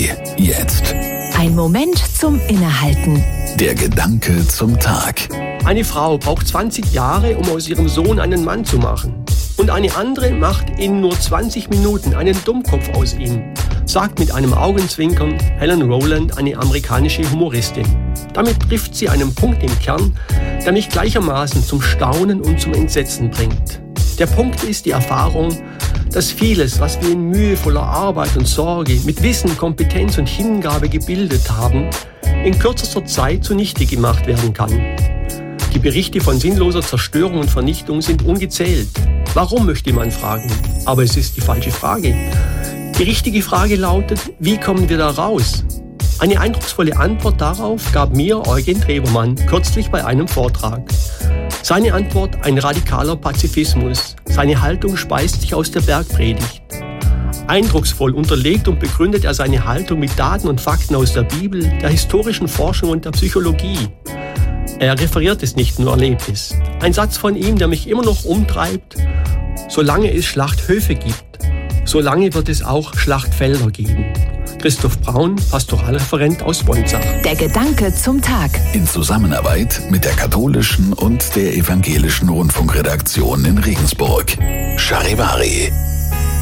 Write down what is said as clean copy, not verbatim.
Jetzt. Ein Moment zum Innehalten. Der Gedanke zum Tag. Eine Frau braucht 20 Jahre, um aus ihrem Sohn einen Mann zu machen. Und eine andere macht in nur 20 Minuten einen Dummkopf aus ihm, sagt mit einem Augenzwinkern Helen Rowland, eine amerikanische Humoristin. Damit trifft sie einen Punkt im Kern, der mich gleichermaßen zum Staunen und zum Entsetzen bringt. Der Punkt ist die Erfahrung, dass vieles, was wir in mühevoller Arbeit und Sorge, mit Wissen, Kompetenz und Hingabe gebildet haben, in kürzester Zeit zunichte gemacht werden kann. Die Berichte von sinnloser Zerstörung und Vernichtung sind ungezählt. Warum, möchte man fragen? Aber es ist die falsche Frage. Die richtige Frage lautet, wie kommen wir da raus? Eine eindrucksvolle Antwort darauf gab mir Eugen Trebermann kürzlich bei einem Vortrag. Seine Antwort: ein radikaler Pazifismus. Seine Haltung speist sich aus der Bergpredigt. Eindrucksvoll unterlegt und begründet er seine Haltung mit Daten und Fakten aus der Bibel, der historischen Forschung und der Psychologie. Er referiert es nicht, nur erlebt es. Ein Satz von ihm, der mich immer noch umtreibt: solange es Schlachthöfe gibt, solange wird es auch Schlachtfelder geben. Christoph Braun, Pastoralreferent aus Bonzach. Der Gedanke zum Tag. In Zusammenarbeit mit der katholischen und der evangelischen Rundfunkredaktion in Regensburg. Charivari.